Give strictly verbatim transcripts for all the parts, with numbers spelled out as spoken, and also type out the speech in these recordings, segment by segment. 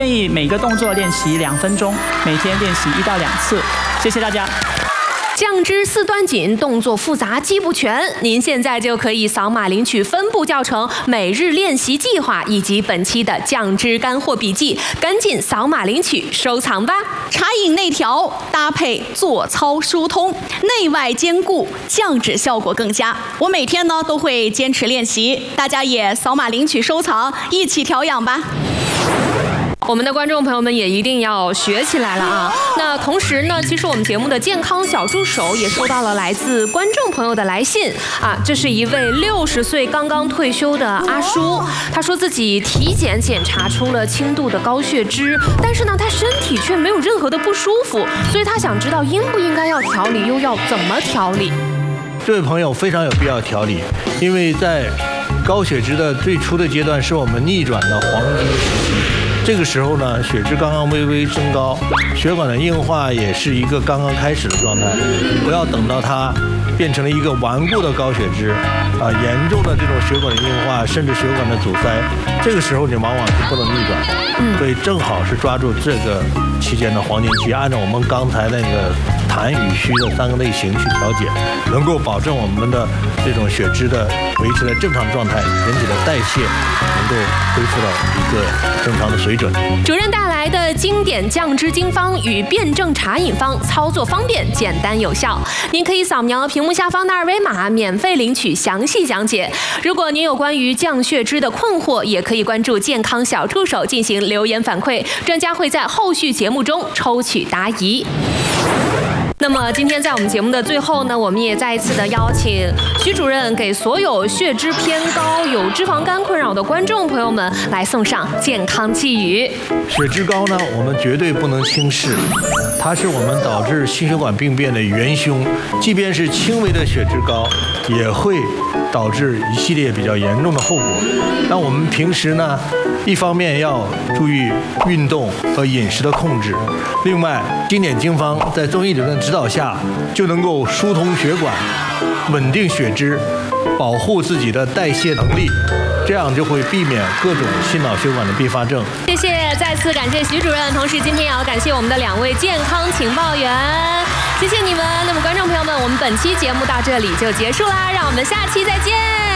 建议每个动作练习两分钟，每天练习一到两次。谢谢大家。 酱汁四段锦，动作复杂，记不全。您现在就可以扫码领取分部教程、每日练习计划以及本期的酱汁干货笔记，赶紧扫码领取收藏吧！ 茶饮内调搭配做操疏通，内外兼顾，降脂效果更佳。我每天呢都会坚持练习，大家也扫码领取收藏，一起调养吧。 我们的观众朋友们也一定要学起来了啊！那同时呢，其实我们节目的健康小助手也收到了来自观众朋友的来信啊，这是一位六十岁刚刚退休的阿叔，他说自己体检检查出了轻度的高血脂，但是呢，他身体却没有任何的不舒服，所以他想知道应不应该要调理，又要怎么调理。 这位朋友非常有必要调理，因为在高血脂的最初的阶段是我们逆转的黄金时期。这个时候呢，血脂刚刚微微升高，血管的硬化也是一个刚刚开始的状态。不要等到它变成了一个顽固的高血脂，啊，严重的这种血管的硬化，甚至血管的阻塞，这个时候你往往是不能逆转的。嗯，所以正好是抓住这个期间的黄金期，按照我们刚才那个痰与虚的三个类型去调节，能够保证我们的这种血脂的维持在正常状态，人体的代谢能够恢复到一个正常的水准。 主任带来的经典酱汁经方与辩证茶饮方，操作方便、简单有效。您可以扫描屏幕下方的二维码，免费领取详细讲解。如果您有关于降血脂的困惑，也可以关注健康小助手进行留言反馈，专家会在后续节目中抽取答疑。那么今天在我们节目的最后呢，我们也再一次的邀请徐主任给所有血脂偏高、有脂肪肝困扰的观众朋友们来送上健康寄语。 血脂高呢，我们绝对不能轻视，它是我们导致心血管病变的元凶。即便是轻微的血脂高，也会导致一系列比较严重的后果。那我们平时呢，一方面要注意运动和饮食的控制，另外经典经方在中医理论指导下，就能够疏通血管，稳定血脂，保护自己的代谢能力，这样就会避免各种心脑血管的并发症。 谢谢，再次感谢徐主任，同时今天也要感谢我们的两位健康情报员，谢谢你们。那么观众朋友们，我们本期节目到这里就结束啦，让我们下期再见。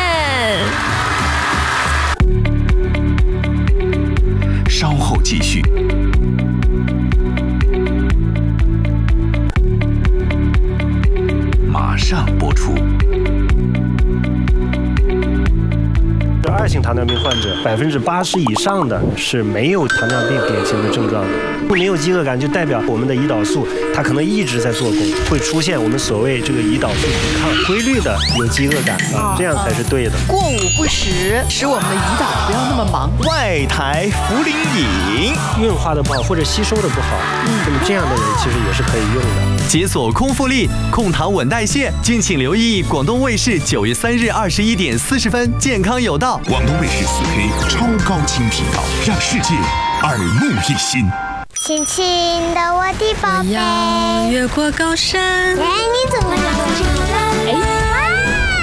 稍后继续。马上播出。 二型糖尿病患者百分之八十以上的是没有糖尿病典型的症状的，没有饥饿感就代表我们的胰岛素它可能一直在做工，会出现我们所谓这个胰岛素抵抗，规律的有饥饿感啊，这样才是对的。 过午不食，使我们的胰岛不要那么忙。 外台茯苓饮， 运化的不好或者吸收的不好，嗯，那么这样的人其实也是可以用的。 解锁空腹力，控糖稳代谢，敬请留意广东卫视九月三日二十一点四十分，健康有道。 广东卫视四 K 超高清频道，让世界耳目一新。 亲亲的我的宝贝， 我要越过高山。 哎，你怎么了？哎。